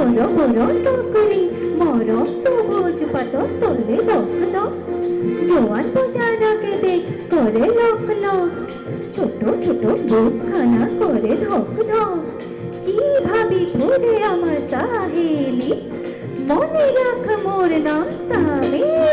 বড় বড় টকরি মরম সবুজ পাতর তলে দক দক জোয়ান বোঝানা কেটে করে লক লক ছোট ছোট বুকখানা করে ধক ধক কি ভাবি পড়ে আমার সাহেলি মনে রাখ মোর নাম সামেরি